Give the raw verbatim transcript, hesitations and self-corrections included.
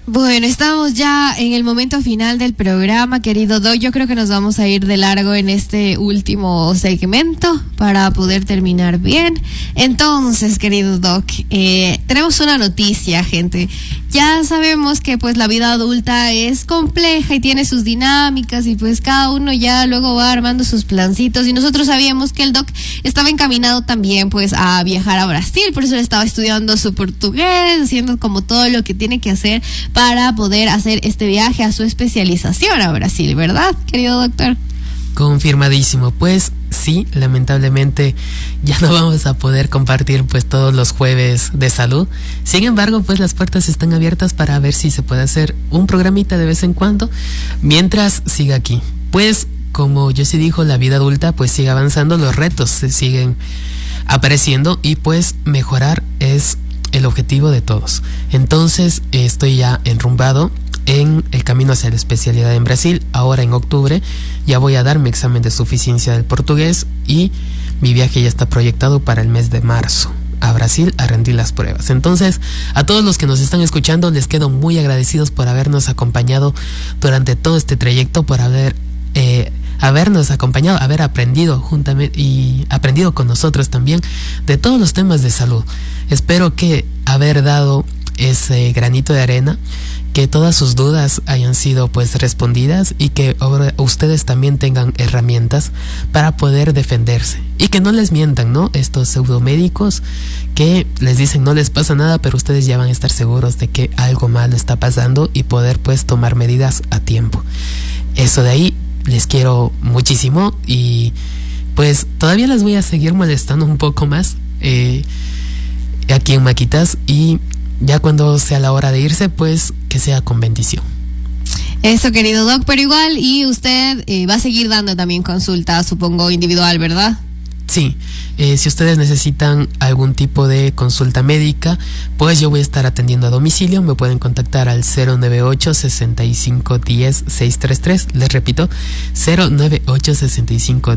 Bueno, estamos ya en el momento final del programa, querido Doc. Yo creo que nos vamos a ir de largo en este último segmento para poder terminar bien. Entonces, querido Doc, eh, tenemos una noticia, gente. Ya sabemos que pues la vida adulta es compleja y tiene sus dinámicas y pues cada uno ya luego va armando sus plancitos, y nosotros sabíamos que el Doc estaba encaminado también pues a viajar a Brasil, por eso él estaba estudiando su portugués, haciendo como todo lo que tiene que hacer para poder hacer este viaje a su especialización a Brasil, ¿verdad, querido doctor? Confirmadísimo. Pues sí, lamentablemente ya no vamos a poder compartir pues todos los jueves de salud. Sin embargo, pues las puertas están abiertas para ver si se puede hacer un programita de vez en cuando mientras siga aquí. Pues como Jessy dijo, la vida adulta pues sigue avanzando, los retos se siguen apareciendo y pues mejorar es el objetivo de todos. Entonces estoy ya enrumbado en el camino hacia la especialidad en Brasil. Ahora en octubre ya voy a dar mi examen de suficiencia del portugués y mi viaje ya está proyectado para el mes de marzo a Brasil a rendir las pruebas. Entonces, a todos los que nos están escuchando les quedo muy agradecidos por habernos acompañado durante todo este trayecto, por haber eh, habernos acompañado, haber aprendido juntamente y aprendido con nosotros también de todos los temas de salud. Espero que haber dado ese granito de arena, que todas sus dudas hayan sido pues respondidas y que ahora ustedes también tengan herramientas para poder defenderse y que no les mientan, ¿no? Estos pseudomédicos que les dicen no les pasa nada, pero ustedes ya van a estar seguros de que algo malo está pasando y poder pues tomar medidas a tiempo. Eso de ahí les quiero muchísimo y pues todavía les voy a seguir molestando un poco más eh, aquí en Maquitas, y ya cuando sea la hora de irse, pues que sea con bendición. Eso, querido Doc, pero igual, y usted eh, va a seguir dando también consulta, supongo, individual, ¿verdad? Sí, eh, si ustedes necesitan algún tipo de consulta médica, pues yo voy a estar atendiendo a domicilio. Me pueden contactar al cero nueve ocho, sesenta y cinco, diez, seiscientos treinta y tres. Les repito, cero nueve ocho, sesenta y cinco,